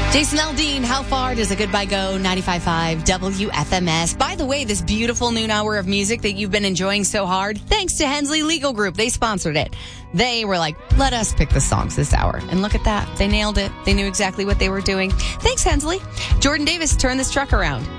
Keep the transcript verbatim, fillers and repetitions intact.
Jason Aldean, how far does a goodbye go? ninety-five point five W F M S. By the way, this beautiful noon hour of music that you've been enjoying so hard, thanks to Hensley Legal Group. They sponsored it. They were like, let us pick the songs this hour. And look at that. They nailed it. They knew exactly what they were doing. Thanks, Hensley. Jordan Davis, turn this truck around.